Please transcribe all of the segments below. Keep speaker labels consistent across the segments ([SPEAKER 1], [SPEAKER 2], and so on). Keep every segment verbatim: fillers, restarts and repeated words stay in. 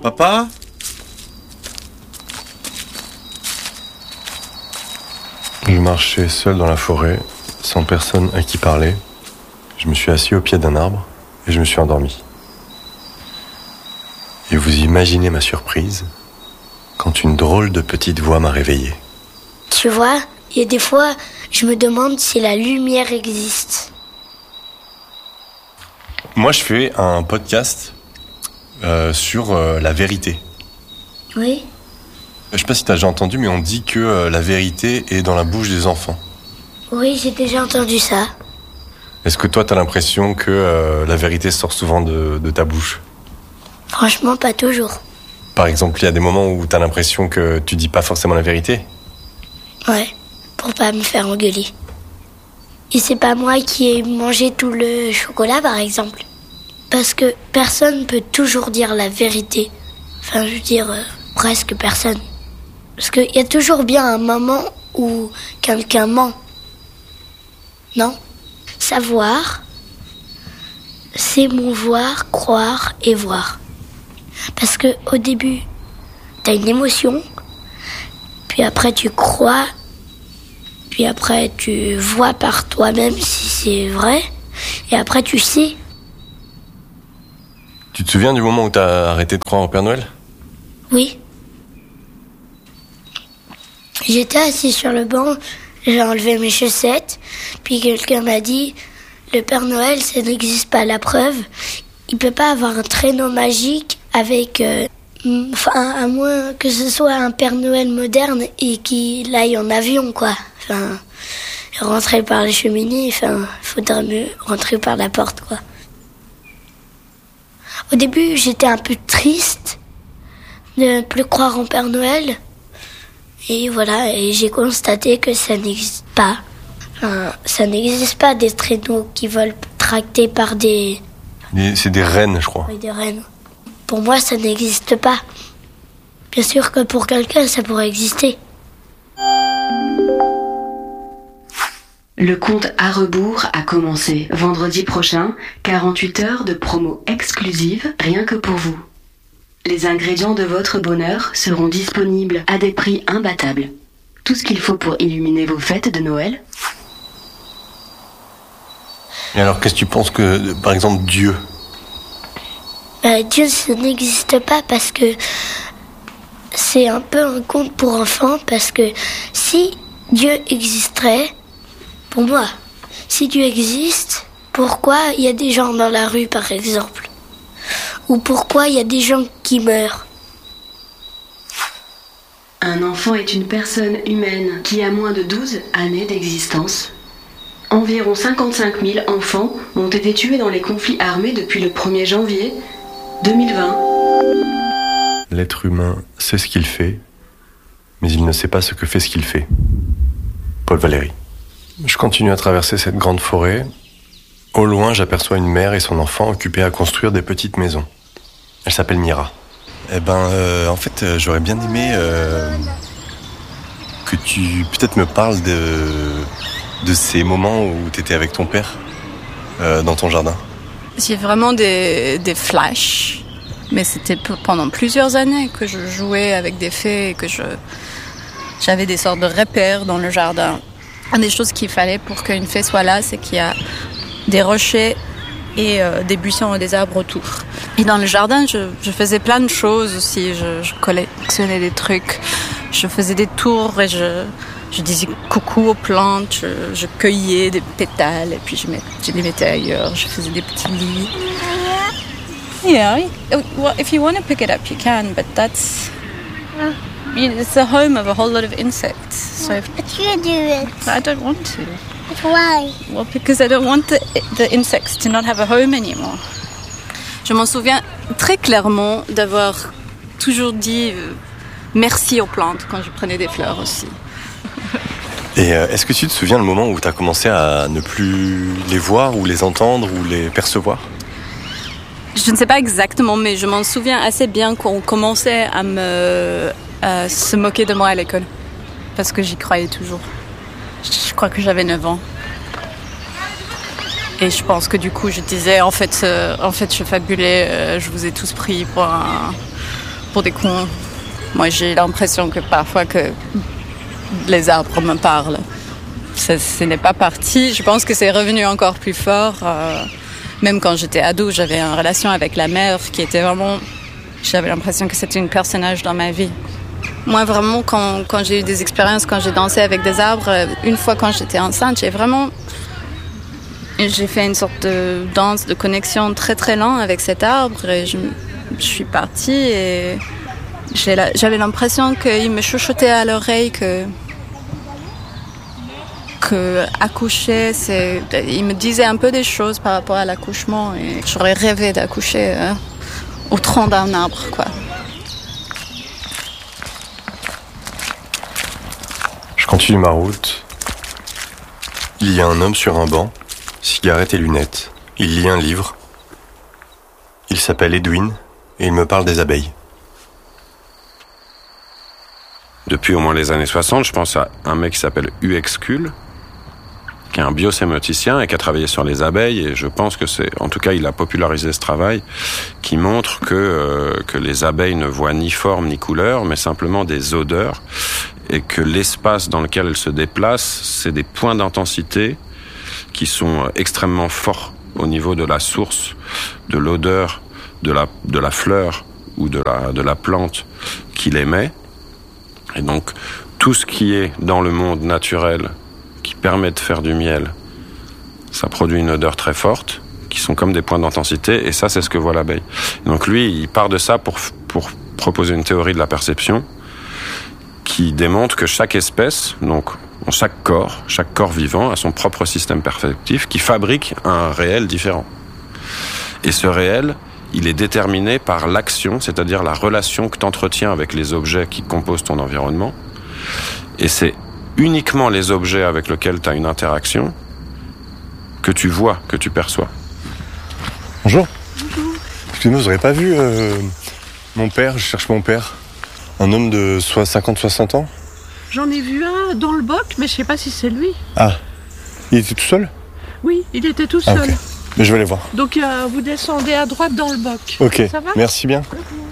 [SPEAKER 1] Papa ?
[SPEAKER 2] Je marchais seul dans la forêt, sans personne à qui parler. Je me suis assis au pied d'un arbre et je me suis endormi. Et vous imaginez ma surprise quand une drôle de petite voix m'a réveillé.
[SPEAKER 3] Tu vois, il y a des fois, je me demande si la lumière existe.
[SPEAKER 2] Moi, je fais un podcast euh, sur euh, la vérité.
[SPEAKER 3] Oui.
[SPEAKER 2] Je sais pas si t'as déjà entendu, mais on dit que euh, la vérité est dans la bouche des enfants.
[SPEAKER 3] Oui, j'ai déjà entendu ça.
[SPEAKER 2] Est-ce que toi, t'as l'impression que euh, la vérité sort souvent de, de ta bouche ?
[SPEAKER 3] Franchement, pas toujours.
[SPEAKER 2] Par exemple, il y a des moments où t'as l'impression que tu dis pas forcément la vérité ?
[SPEAKER 3] Ouais, pour pas me faire engueuler. Et c'est pas moi qui ai mangé tout le chocolat, par exemple. Parce que personne peut toujours dire la vérité. Enfin, je veux dire, euh, presque personne. Parce qu'il y a toujours bien un moment où quelqu'un ment. Non ? Savoir, c'est mouvoir, croire et voir. Parce que au début, t'as une émotion, puis après tu crois, puis après tu vois par toi-même si c'est vrai, et après tu sais.
[SPEAKER 2] Tu te souviens du moment où t'as arrêté de croire au Père Noël ?
[SPEAKER 3] Oui. J'étais assis sur le banc, j'ai enlevé mes chaussettes, puis quelqu'un m'a dit « Le Père Noël, ça n'existe pas, la preuve. Il peut pas avoir un traîneau magique avec... Euh, enfin, à moins que ce soit un Père Noël moderne et qu'il aille en avion, quoi. Enfin, rentrer par les cheminées, enfin, faudrait mieux rentrer par la porte, quoi. » Au début, j'étais un peu triste de ne plus croire en Père Noël. Et voilà, et j'ai constaté que ça n'existe pas. Enfin, ça n'existe pas des traîneaux qui volent tractés par des...
[SPEAKER 2] C'est des rennes, je crois.
[SPEAKER 3] Oui, des rennes. Pour moi, ça n'existe pas. Bien sûr que pour quelqu'un, ça pourrait exister.
[SPEAKER 4] Le compte à rebours a commencé. Vendredi prochain, quarante-huit heures de promo exclusive, rien que pour vous. Les ingrédients de votre bonheur seront disponibles à des prix imbattables. Tout ce qu'il faut pour illuminer vos fêtes de Noël.
[SPEAKER 2] Et alors, qu'est-ce que tu penses que, par exemple, Dieu ?
[SPEAKER 3] Euh, Dieu, ça n'existe pas parce que c'est un peu un conte pour enfants. Parce que si Dieu existerait, pour moi, si Dieu existe, pourquoi il y a des gens dans la rue, par exemple ? Ou pourquoi il y a des gens qui meurent ?
[SPEAKER 4] Un enfant est une personne humaine qui a moins de douze années d'existence. Environ cinquante-cinq mille enfants ont été tués dans les conflits armés depuis le premier janvier deux mille vingt.
[SPEAKER 2] L'être humain sait ce qu'il fait, mais il ne sait pas ce que fait ce qu'il fait. Paul Valéry. Je continue à traverser cette grande forêt. Au loin, j'aperçois une mère et son enfant occupés à construire des petites maisons. Elle s'appelle Mira. Eh ben, euh, en fait, euh, j'aurais bien aimé euh, que tu peut-être me parles de, de ces moments où tu étais avec ton père euh, dans ton jardin.
[SPEAKER 5] J'ai vraiment des, des flashs, mais c'était pendant plusieurs années que je jouais avec des fées et que je, j'avais des sortes de repères dans le jardin. Une des choses qu'il fallait pour qu'une fée soit là, c'est qu'il y a des rochers et euh, des buissons et des arbres autour. Et dans le jardin, je, je faisais plein de choses aussi. Je, je collectionnais des trucs, je faisais des tours et je, je disais coucou aux plantes, je, je cueillais des pétales et puis je, met, je les mettais ailleurs. Je faisais des petits lits. Yeah, well, if you want to pick it up, you can, but that's... It's the home of a whole lot of insects. So if,
[SPEAKER 3] But you do it.
[SPEAKER 5] I don't want to.
[SPEAKER 3] But why?
[SPEAKER 5] Well, because I don't want the, the insects to not have a home anymore. Je m'en souviens très clairement d'avoir toujours dit euh, merci aux plantes quand je prenais des fleurs aussi.
[SPEAKER 2] Et euh, est-ce que tu te souviens le moment où tu as commencé à ne plus les voir ou les entendre ou les percevoir ?
[SPEAKER 5] Je ne sais pas exactement, mais je m'en souviens assez bien qu'on commençait à me à se moquer de moi à l'école. Parce que j'y croyais toujours. Je crois que j'avais neuf ans. Et je pense que du coup, je disais, en fait, euh, en fait je fabulais, euh, je vous ai tous pris pour un, pour des cons. Moi, j'ai l'impression que parfois que les arbres me parlent. Ça, ce n'est pas parti. Je pense que c'est revenu encore plus fort. Euh, même quand j'étais ado, j'avais une relation avec la mer qui était vraiment... J'avais l'impression que c'était un personnage dans ma vie. Moi, vraiment, quand, quand j'ai eu des expériences, quand j'ai dansé avec des arbres, une fois quand j'étais enceinte, j'ai vraiment... J'ai fait une sorte de danse, de connexion très très lente avec cet arbre. Et je, je suis partie et j'ai la, j'avais l'impression qu'il me chuchotait à l'oreille que... que accoucher, c'est... Il me disait un peu des choses par rapport à l'accouchement et j'aurais rêvé d'accoucher euh, au tronc d'un arbre, quoi.
[SPEAKER 2] Je continue ma route. Il y a un homme sur un banc, cigarette et lunettes. Il lit un livre. Il s'appelle Edwin et il me parle des abeilles.
[SPEAKER 1] Depuis au moins les années soixante, je pense à un mec qui s'appelle U X Kull, qui est un biosémoticien et qui a travaillé sur les abeilles, et je pense que c'est, en tout cas, il a popularisé ce travail qui montre que euh, que les abeilles ne voient ni forme ni couleur, mais simplement des odeurs, et que l'espace dans lequel elles se déplacent, c'est des points d'intensité qui sont extrêmement forts au niveau de la source, de l'odeur, de la de la fleur ou de la de la plante qu'il émet. Et donc tout ce qui est dans le monde naturel qui permet de faire du miel, ça produit une odeur très forte, qui sont comme des points d'intensité, et ça, c'est ce que voit l'abeille. Et donc lui, il part de ça pour, pour proposer une théorie de la perception qui démontre que chaque espèce, donc chaque corps, chaque corps vivant a son propre système perceptif qui fabrique un réel différent. Et ce réel, il est déterminé par l'action, c'est-à-dire la relation que tu entretiens avec les objets qui composent ton environnement. Et c'est uniquement les objets avec lesquels tu as une interaction que tu vois, que tu perçois.
[SPEAKER 2] Bonjour. Bonjour. Excusez-moi, vous n'aurez pas vu euh, mon père, je cherche mon père. Un homme de cinquante soixante ans.
[SPEAKER 6] J'en ai vu un dans le boc, mais je sais pas si c'est lui.
[SPEAKER 2] Ah, il était tout seul ?
[SPEAKER 6] Oui, il était tout seul.
[SPEAKER 2] Ah, okay. Mais je vais aller voir.
[SPEAKER 6] Donc euh, vous descendez à droite dans le boc.
[SPEAKER 2] Ok,
[SPEAKER 6] ça va ?
[SPEAKER 2] Merci bien.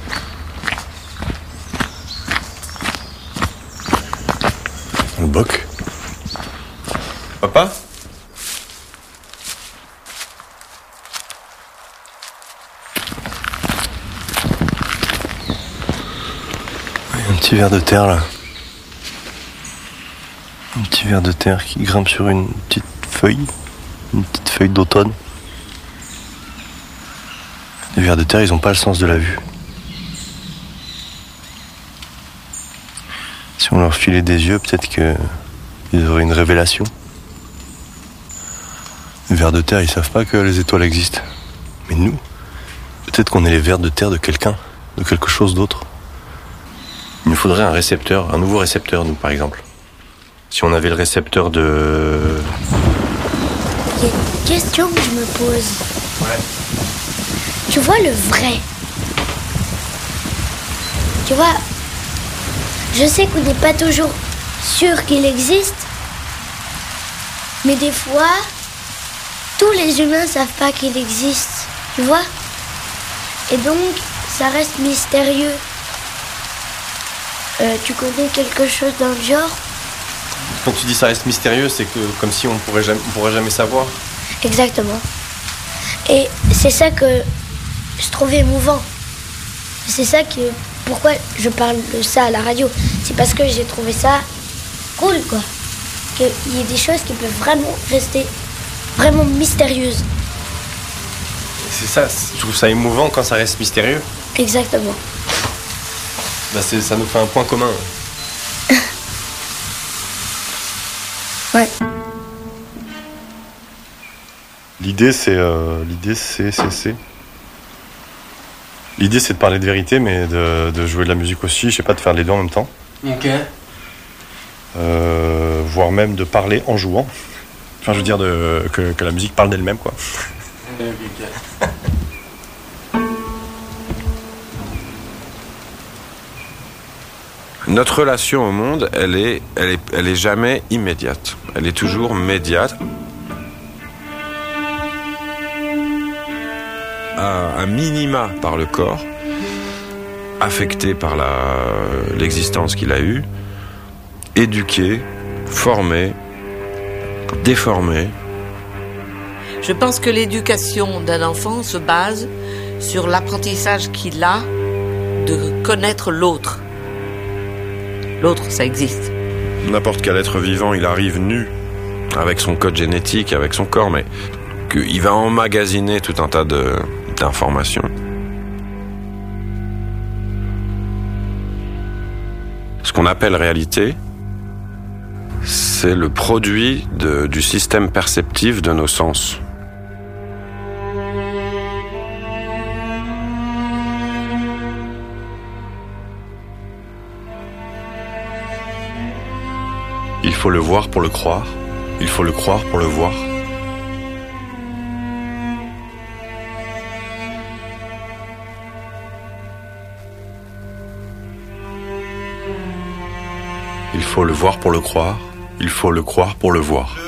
[SPEAKER 2] Dans le boc. Papa ? Un petit ver de terre là. Un petit ver de terre qui grimpe sur une petite feuille. Une petite feuille d'automne. Les vers de terre, ils n'ont pas le sens de la vue. Si on leur filait des yeux, peut-être qu'ils auraient une révélation. Les vers de terre, ils savent pas que les étoiles existent. Mais nous, peut-être qu'on est les vers de terre de quelqu'un, de quelque chose d'autre. Il nous faudrait un récepteur, un nouveau récepteur, nous, par exemple. Si on avait le récepteur de...
[SPEAKER 3] Il y a une question que je me pose.
[SPEAKER 2] Ouais.
[SPEAKER 3] Tu vois le vrai. Tu vois, je sais qu'on n'est pas toujours sûr qu'il existe, mais des fois, tous les humains ne savent pas qu'il existe, tu vois. Et donc, ça reste mystérieux. Euh, tu connais quelque chose dans le genre ?
[SPEAKER 2] Quand tu dis ça reste mystérieux, c'est que comme si on pourrait jamais, on pourrait jamais savoir.
[SPEAKER 3] Exactement. Et c'est ça que je trouve émouvant. C'est ça que pourquoi je parle de ça à la radio. C'est parce que j'ai trouvé ça cool, quoi. Qu'il y ait des choses qui peuvent vraiment rester vraiment mystérieuses.
[SPEAKER 2] C'est ça, je trouve ça émouvant quand ça reste mystérieux.
[SPEAKER 3] Exactement.
[SPEAKER 2] Bah c'est, ça nous fait un point commun.
[SPEAKER 3] Ouais.
[SPEAKER 2] L'idée c'est, euh, l'idée c'est, c'est, c'est. L'idée c'est de parler de vérité, mais de, de jouer de la musique aussi. Je sais pas, de faire les deux en même temps.
[SPEAKER 7] Ok.
[SPEAKER 2] Euh, voire même de parler en jouant. Enfin, je veux dire de, que, que la musique parle d'elle-même, quoi.
[SPEAKER 7] Ok.
[SPEAKER 1] Notre relation au monde, elle est, elle est, elle est jamais immédiate. Elle est toujours médiate. À un minima par le corps, affecté par la, l'existence qu'il a eue, éduqué, formé, déformé.
[SPEAKER 8] Je pense que l'éducation d'un enfant se base sur l'apprentissage qu'il a de connaître l'autre. L'autre, ça existe.
[SPEAKER 1] N'importe quel être vivant, il arrive nu, avec son code génétique, avec son corps, mais qu'il va emmagasiner tout un tas de, d'informations. Ce qu'on appelle réalité, c'est le produit de, du système perceptif de nos sens.
[SPEAKER 2] Il faut le voir pour le croire. Il faut le croire pour le voir. Il faut le voir pour le croire. Il faut le croire pour le voir.